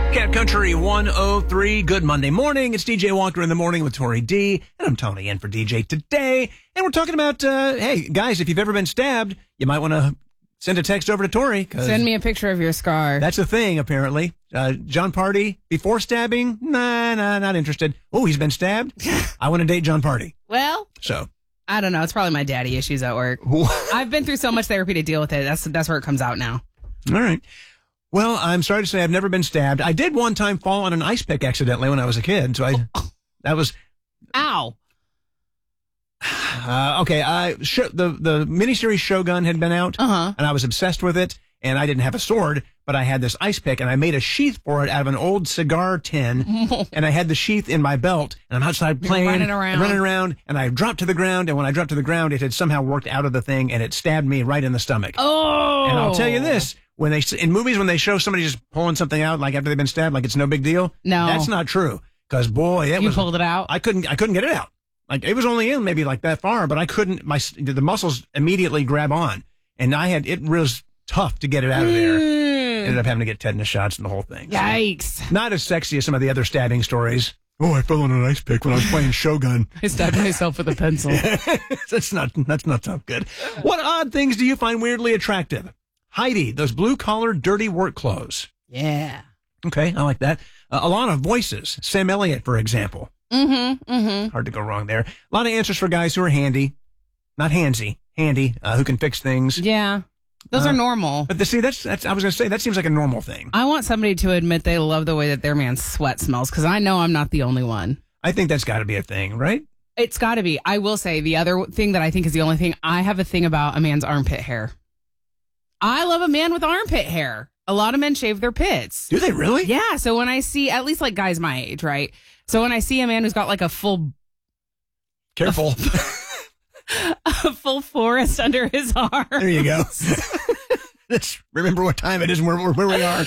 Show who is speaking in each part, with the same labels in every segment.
Speaker 1: Cat Country 103. Good Monday morning. It's DJ Walker in the morning with Tori D. And I'm Tony in for DJ today. And we're talking about, hey, guys, if you've ever been stabbed, you might want to send a text over to Tori.
Speaker 2: Send me a picture of your scar.
Speaker 1: That's a thing, apparently. John Party, before stabbing, nah, not interested. Oh, he's been stabbed? I want to date John Party.
Speaker 2: Well,
Speaker 1: So,
Speaker 2: I don't know. It's probably my daddy issues at work. I've been through so much therapy to deal with it. That's where it comes out now.
Speaker 1: all right. Well, I'm sorry to say I've never been stabbed. I did one time fall on an ice pick accidentally when I was a kid. So that was...
Speaker 2: Ow.
Speaker 1: Okay, the miniseries Shogun had been out,
Speaker 2: Uh-huh.
Speaker 1: and I was obsessed with it, and I didn't have a sword, but I had this ice pick, and I made a sheath for it out of an old cigar tin, and I had the sheath in my belt, and I'm outside playing,
Speaker 2: running around.
Speaker 1: and I dropped to the ground, and when I dropped to the ground, it had somehow worked out of the thing, and it stabbed me right in the stomach.
Speaker 2: Oh.
Speaker 1: And I'll tell you this, in movies when they show somebody just pulling something out, like after they've been stabbed, like it's no big deal,
Speaker 2: No.
Speaker 1: that's not true, because boy,
Speaker 2: You pulled it out?
Speaker 1: I couldn't get it out. Like, it was only in maybe like that far, but I couldn't, the muscles immediately grab on. And it was tough to get it out of there. Ended up having to get tetanus shots and the whole thing. So,
Speaker 2: Yikes.
Speaker 1: not as sexy as some of the other stabbing stories. Oh, I fell on an ice pick when I was playing Shogun.
Speaker 2: I stabbed myself with a pencil.
Speaker 1: That's not so good. What odd things do you find weirdly attractive? Heidi, those blue-collar, dirty work clothes.
Speaker 2: Yeah.
Speaker 1: Okay, I like that. Alana, voices. Sam Elliott, for example. Hard to go wrong there. A lot of answers for guys who are handy. Not handsy. Handy, who can fix things.
Speaker 2: Yeah. Those are normal.
Speaker 1: But see, that's I was going to say, that seems like a normal thing.
Speaker 2: I want somebody to admit they love the way that their man's sweat smells, because I know I'm not the only one.
Speaker 1: I think that's got to be a thing, right?
Speaker 2: It's got to be. I will say the other thing that I think is the only thing, I have a thing about a man's armpit hair. I love a man with armpit hair. A lot of men shave their pits.
Speaker 1: Do they really?
Speaker 2: Yeah. So when I see, at least like guys my age, right? So when I see a man who's got like a full
Speaker 1: Careful.
Speaker 2: a full forest under his arm.
Speaker 1: There you go. Let's remember what time it is and where we are.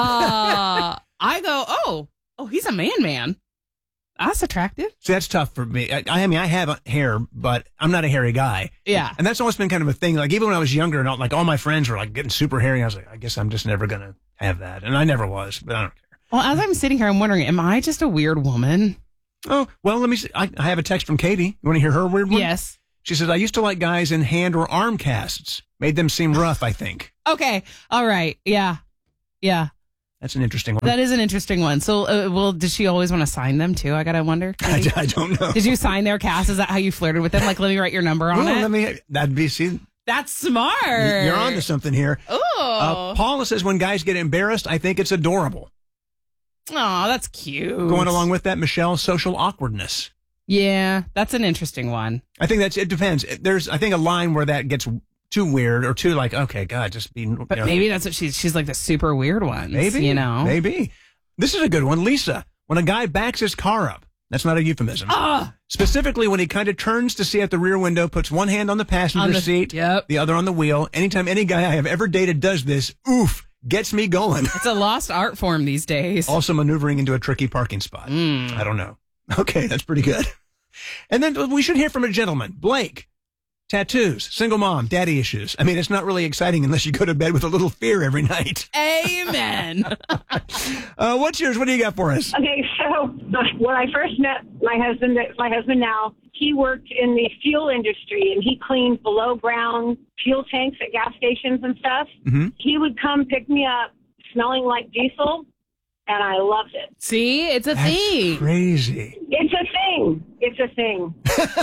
Speaker 2: I go, oh, he's a man. That's attractive.
Speaker 1: See, that's tough for me. I mean, I have hair, but I'm not a hairy guy.
Speaker 2: Yeah.
Speaker 1: And that's always been kind of a thing. Like, even when I was younger and all my friends were like getting super hairy, I was like, I guess I'm just never going to have that. And I never was, but I don't care.
Speaker 2: Well, as I'm sitting here, I'm wondering, am I just a weird woman?
Speaker 1: Oh, well, let me see. I have a text from Katie. You want to hear her weird one?
Speaker 2: Yes.
Speaker 1: She says, I used to like guys in hand or arm casts. Made them seem rough, I think.
Speaker 2: Okay. All right. Yeah.
Speaker 1: That's an interesting one.
Speaker 2: That is an interesting one. So, did she always want to sign them too? I gotta wonder.
Speaker 1: I don't know.
Speaker 2: Did you sign their cast? Is that how you flirted with them? Like, let me write your number on it?
Speaker 1: That's
Speaker 2: smart.
Speaker 1: You're on to something here.
Speaker 2: Oh.
Speaker 1: Paula says, when guys get embarrassed, I think it's adorable.
Speaker 2: Oh, that's cute.
Speaker 1: Going along with that, Michelle, social awkwardness.
Speaker 2: Yeah, that's an interesting one.
Speaker 1: I think it depends. There's, I think, a line where that gets too weird or too like, okay, God, just be.
Speaker 2: But maybe that's what she's like the super weird one.
Speaker 1: Maybe,
Speaker 2: Maybe.
Speaker 1: This is a good one. Lisa, when a guy backs his car up, that's not a euphemism. Specifically when he kind of turns to see out the rear window, puts one hand on the passenger seat, the other on the wheel. Anytime any guy I have ever dated does this, gets me going.
Speaker 2: It's a lost art form these days.
Speaker 1: Also maneuvering into a tricky parking spot. I don't know. Okay, that's pretty good. And then we should hear from a gentleman. Blake, tattoos, single mom, daddy issues. I mean, it's not really exciting unless you go to bed with a little fear every night.
Speaker 2: Amen.
Speaker 1: What's yours? What do you got for us?
Speaker 3: Okay, so when I first met my husband now, he worked in the fuel industry and he cleaned below ground fuel tanks at gas stations and stuff.
Speaker 1: Mm-hmm.
Speaker 3: He would come pick me up smelling like diesel, and I loved it.
Speaker 2: See, it's a thing.
Speaker 1: Crazy.
Speaker 3: It's a thing.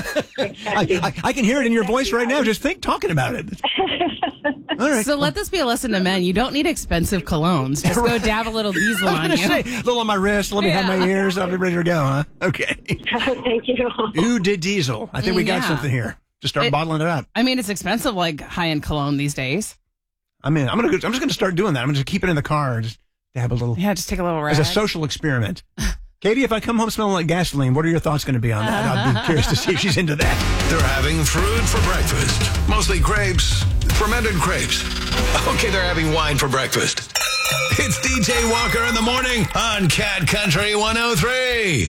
Speaker 1: I can hear it in your voice right now. Just talking about it. All right.
Speaker 2: So let this be a lesson to men. You don't need expensive colognes. Just go dab a little diesel on you.
Speaker 1: Say, a little on my wrist, let me have my ears, I'll be ready to go, huh? Okay.
Speaker 3: Thank you.
Speaker 1: You did diesel. I think we got something here. Just start bottling it up.
Speaker 2: I mean, it's expensive, like high-end cologne these days.
Speaker 1: I mean, I'm just going to start doing that. I'm going to keep it in the car and just dab a little.
Speaker 2: Yeah, just take a little rag.
Speaker 1: As a social experiment. Katie, if I come home smelling like gasoline, what are your thoughts going to be on that? I'll be curious to see if she's into that.
Speaker 4: They're having fruit for breakfast. Mostly grapes, fermented grapes. Okay, they're having wine for breakfast. It's DJ Walker in the morning on Cat Country 103.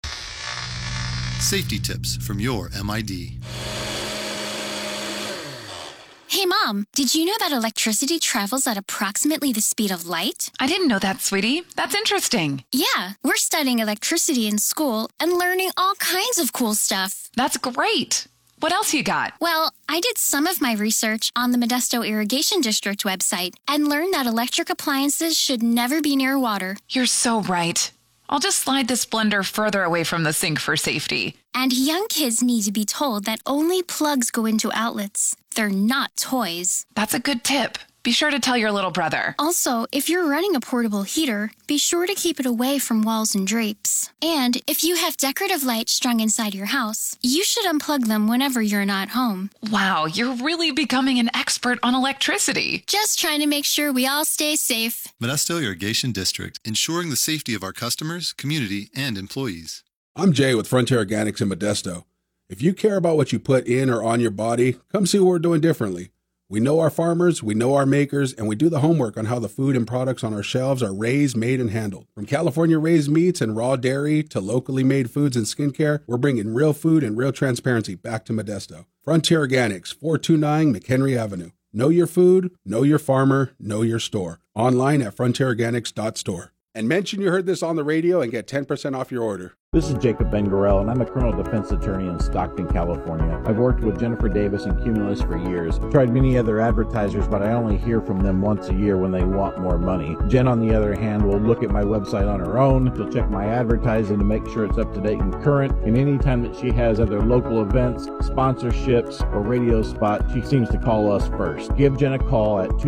Speaker 5: Safety tips from your MID. Hey, Mom, did you know that electricity travels at approximately the speed of light?
Speaker 6: I didn't know that, sweetie. That's interesting.
Speaker 5: Yeah, we're studying electricity in school and learning all kinds of cool stuff.
Speaker 6: That's great. What else you got?
Speaker 5: Well, I did some of my research on the Modesto Irrigation District website and learned that electric appliances should never be near water.
Speaker 6: You're so right. I'll just slide this blender further away from the sink for safety.
Speaker 5: And young kids need to be told that only plugs go into outlets. They're not toys.
Speaker 6: That's a good tip. Be sure to tell your little brother.
Speaker 5: Also, if you're running a portable heater, be sure to keep it away from walls and drapes. And if you have decorative lights strung inside your house, you should unplug them whenever you're not home.
Speaker 6: Wow, you're really becoming an expert on electricity.
Speaker 5: Just trying to make sure we all stay safe.
Speaker 7: Modesto Irrigation District, ensuring the safety of our customers, community, and employees.
Speaker 8: I'm Jay with Frontier Organics in Modesto. If you care about what you put in or on your body, come see what we're doing differently. We know our farmers, we know our makers, and we do the homework on how the food and products on our shelves are raised, made, and handled. From California-raised meats and raw dairy to locally made foods and skincare, we're bringing real food and real transparency back to Modesto. Frontier Organics, 429 McHenry Avenue. Know your food, know your farmer, know your store. Online at frontierorganics.store. And mention you heard this on the radio and get 10% off your order.
Speaker 9: This is Jacob Ben-Gorel, and I'm a criminal defense attorney in Stockton, California. I've worked with Jennifer Davis and Cumulus for years. I've tried many other advertisers, but I only hear from them once a year when they want more money. Jen, on the other hand, will look at my website on her own. She'll check my advertising to make sure it's up to date and current. And anytime that she has other local events, sponsorships, or radio spots, she seems to call us first. Give Jen a call at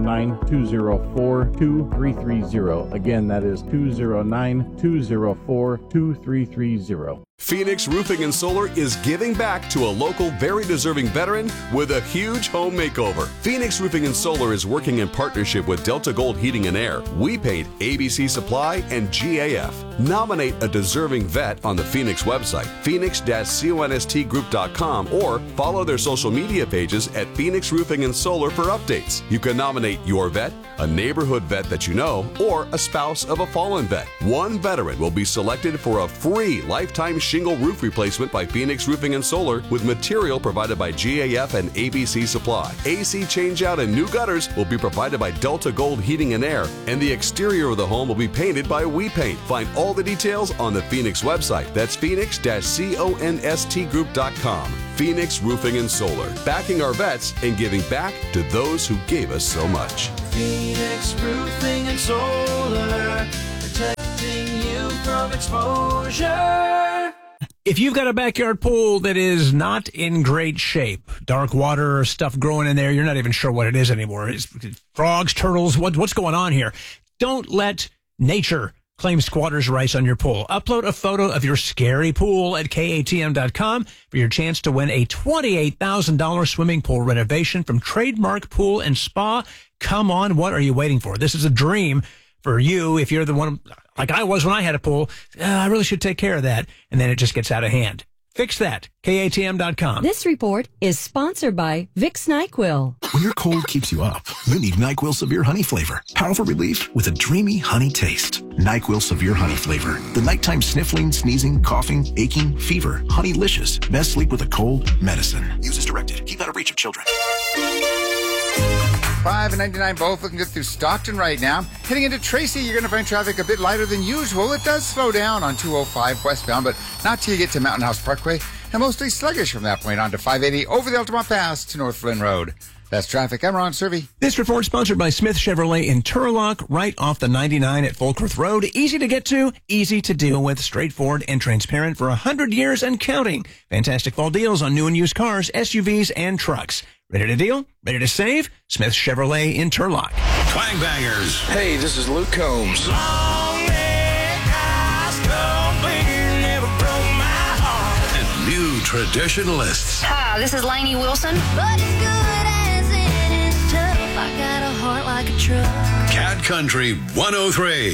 Speaker 9: 209-204-2330. Again, that is 209-204-2330.
Speaker 10: Phoenix Roofing and Solar is giving back to a local, very deserving veteran with a huge home makeover. Phoenix Roofing and Solar is working in partnership with Delta Gold Heating and Air, We Paint, ABC Supply, and GAF. Nominate a deserving vet on the Phoenix website, phoenix-constgroup.com, or follow their social media pages at Phoenix Roofing and Solar for updates. You can nominate your vet, a neighborhood vet that you know, or a spouse of a fallen vet. One veteran will be selected for a free lifetime shingle roof replacement by Phoenix Roofing and Solar with material provided by GAF and ABC Supply. AC changeout and new gutters will be provided by Delta Gold Heating and Air, and the exterior of the home will be painted by We Paint. Find all the details on the Phoenix website. That's phoenix-constgroup.com. Phoenix Roofing and Solar, backing our vets and giving back to those who gave us so much.
Speaker 11: Phoenix Roofing and Solar, protecting you from exposure.
Speaker 1: If you've got a backyard pool that is not in great shape, dark water or stuff growing in there, you're not even sure what it is anymore. It's frogs, turtles, what's going on here? Don't let nature claim squatters' rights on your pool. Upload a photo of your scary pool at KATM.com for your chance to win a $28,000 swimming pool renovation from Trademark Pool and Spa. Come on, what are you waiting for? This is a dream for you if you're the one like I was when I had a pool. I really should take care of that. And then it just gets out of hand. Fix that. KATM.com.
Speaker 12: This report is sponsored by Vicks NyQuil.
Speaker 4: When your cold keeps you up, you need NyQuil Severe Honey Flavor. Powerful relief with a dreamy honey taste. NyQuil Severe Honey Flavor. The nighttime sniffling, sneezing, coughing, aching, fever. Honeylicious. Best sleep with a cold medicine. Use as directed. Keep out of reach of children.
Speaker 13: 5 and 99 both looking good through Stockton right now. Heading into Tracy, you're going to find traffic a bit lighter than usual. It does slow down on 205 westbound, but not till you get to Mountain House Parkway, and mostly sluggish from that point on to 580 over the Altamont Pass to North Flynn Road. That's traffic. I'm Ron Servey.
Speaker 1: This report sponsored by Smith Chevrolet in Turlock, right off the 99 at Folkworth Road. Easy to get to, easy to deal with, straightforward and transparent for 100 years and counting. Fantastic fall deals on new and used cars, SUVs, and trucks. Ready to deal? Ready to save? Smith Chevrolet in Turlock.
Speaker 4: Twang Bangers.
Speaker 14: Hey, this is Luke Combs.
Speaker 4: And new traditionalists.
Speaker 15: Hi, this is Lainey Wilson. But as good as it is tough, I got a heart like a truck.
Speaker 4: Cat Country 103.